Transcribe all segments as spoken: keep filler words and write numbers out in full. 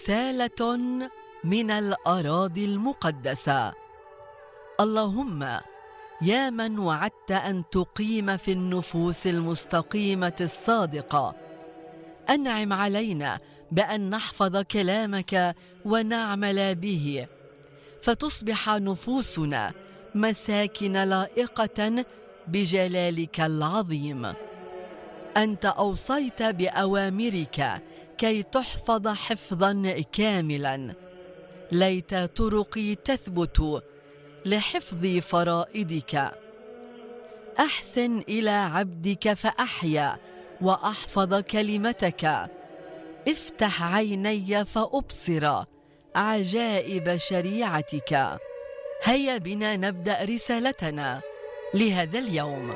رسالة من الأراضي المقدسة. اللهم يا من وعدت أن تقيم في النفوس المستقيمة الصادقة، أنعم علينا بأن نحفظ كلامك ونعمل به، فتصبح نفوسنا مساكن لائقة بجلالك العظيم. أنت أوصيت بأوامرك كي تحفظ حفظا كاملا. ليت طرقي تثبت لحفظ فرائدك. أحسن إلى عبدك فأحيا وأحفظ كلمتك. افتح عيني فأبصر عجائب شريعتك. هيا بنا نبدأ رسالتنا لهذا اليوم.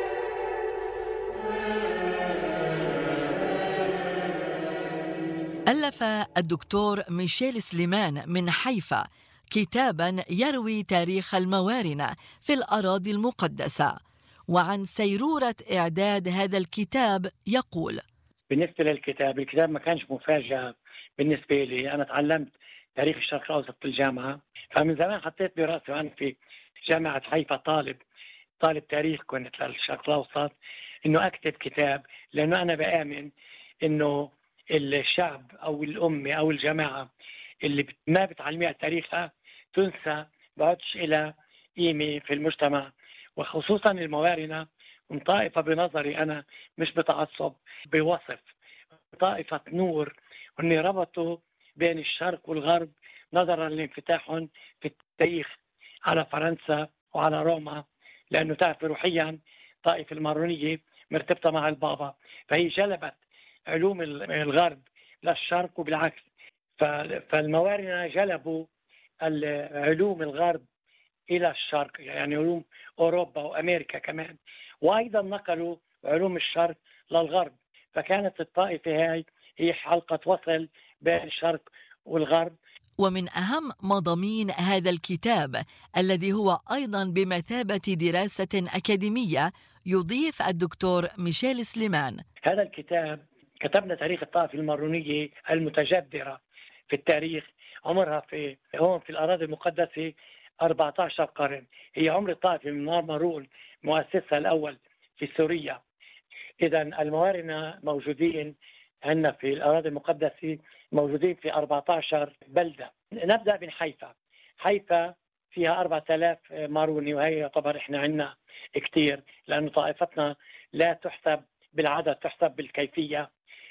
ألف الدكتور ميشيل سليمان من حيفا كتابا يروي تاريخ الموارنة في الأراضي المقدسة، وعن سيرورة إعداد هذا الكتاب يقول: بالنسبة للكتاب، الكتاب ما كانش مفاجأة بالنسبة لي. أنا تعلمت تاريخ الشرق الأوسط في الجامعة، فمن زمان حطيت برأسي وأنا في جامعة حيفا طالب طالب تاريخ كنت للشرق الأوسط إنه أكتب كتاب، لأنه أنا بآمن إنه الشعب أو الأمة أو الجماعة اللي ما بتعلميها تاريخها تنسى، بعدش إلى قيمة في المجتمع، وخصوصا الموارنة. من طائفة بنظري أنا مش بتعصب بوصف طائفة نور، وإن ربطوا بين الشرق والغرب نظرا لانفتاحهم في التاريخ على فرنسا وعلى روما، لأنه تعرف روحيا طائفة المارونية مرتبطة مع البابا، فهي جلبت علوم الغرب للشرق وبالعكس. فالموارنة جلبوا علوم الغرب إلى الشرق، يعني علوم أوروبا وأمريكا كمان، وأيضا نقلوا علوم الشرق للغرب. فكانت الطائفة هاي هي حلقة وصل بين الشرق والغرب. ومن أهم مضامين هذا الكتاب الذي هو أيضا بمثابة دراسة أكاديمية، يضيف الدكتور ميشيل سليمان: هذا الكتاب كتبنا تاريخ الطائفة المارونية المتجذرة في التاريخ، عمرها في هون في الأراضي المقدسة أربعة عشر قرن. هي عمر الطائفة من نار مارون مؤسسها الأول في سوريا. إذا الموارنة موجودين عندنا في الأراضي المقدسة، موجودين في أربعة عشر بلدة. نبدأ من حيفا. حيفا فيها أربعة آلاف ماروني، وهي يعتبر إحنا عندنا كتير، لأن طائفتنا لا تحسب بالعدد، تحسب بالكيفية.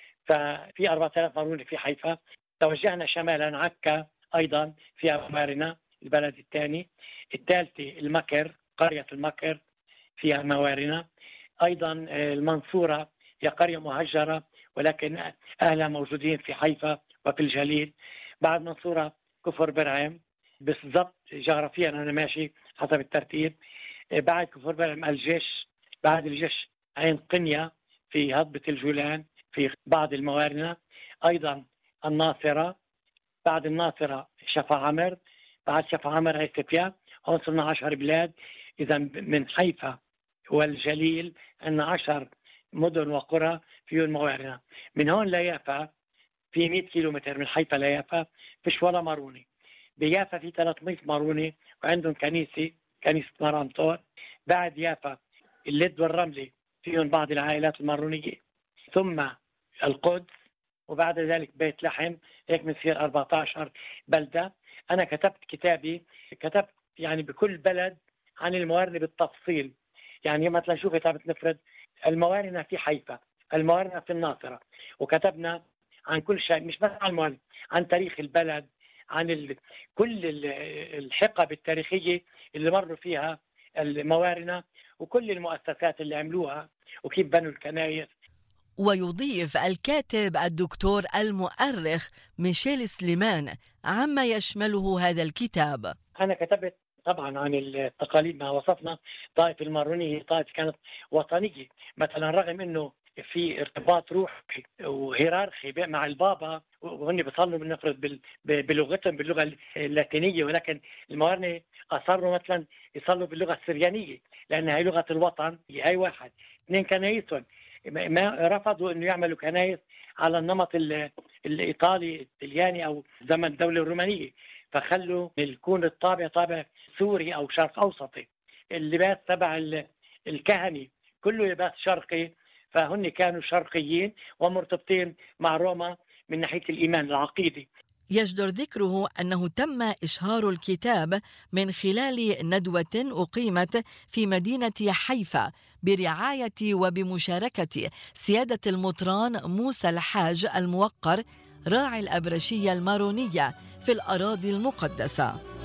ففي أربعة آلاف ماروني في حيفا. توجهنا شمالا، عكا أيضا فيها موارنة، البلد الثاني. الثالثة المكر، قرية المكر فيها موارنة أيضا. المنصورة هي قرية مهجرة ولكن أهلها موجودين في حيفا وفي الجليل. بعد منصورة كفر برعم، بالضبط جغرافيا أنا ماشي حسب الترتيب. بعد كفر برعم الجيش، بعد الجيش عين قنية في هضبة الجولان في بعض الموارنة. أيضا الناصرة، بعد الناصرة شفا عمر، بعد شفا عمر هي سفيا. هون صرنا عشر بلاد. إذا من حيفا والجليل أن عشر مدن وقرى فيهم موارنة. من هون ليافا في مئة كيلومتر من حيفا ليافا فيش ولا ماروني. بيافا في ثلاثمئة ماروني وعندهم كنيسة، كنيسة مرامطور. بعد يافا اللد والرملة فيهم بعض العائلات المارونية، ثم القدس، وبعد ذلك بيت لحم. هيك بنصير أربعة عشر بلدة. أنا كتبت كتابي، كتبت يعني بكل بلد عن الموارنة بالتفصيل. يعني مثلا شو كتبت نفرد الموارنة في حيفا، الموارنة في الناصرة، وكتبنا عن كل شيء، مش بس عن الموارنة، عن تاريخ البلد، عن ال... كل ال- الحقب التاريخية اللي مروا فيها الموارنة، وكل المؤسسات اللي عملوها، وكيف بنوا الكنائس. ويضيف الكاتب الدكتور المؤرخ ميشيل سليمان عما يشمله هذا الكتاب: أنا كتبت طبعا عن التقاليد. ما وصفنا طائفة المارونية هي طائفة كانت وطنية، مثلا رغم أنه في ارتباط روحي وهيرارخي مع البابا، وهن بيصلوا بنفرض بال- بلغتهم باللغة اللاتينية، ولكن الموارنة أصروا مثلا يصلوا باللغة السريانية لأن هي لغة الوطن. هي واحد. اثنين، كنايسهم ما رفضوا انه يعملوا كنائس على النمط الايطالي الطلياني او زمن الدوله الرومانيه، فخلوا يكون الطابع طابع سوري او شرق اوسطي. اللباس تبع الكهنه كله لباس شرقي، فهن كانوا شرقيين ومرتبطين مع روما من ناحيه الايمان العقيدي. يجدر ذكره أنه تم إشهار الكتاب من خلال ندوة أقيمت في مدينة حيفا برعاية وبمشاركة سيادة المطران موسى الحاج الموقر راعي الأبرشية المارونية في الأراضي المقدسة.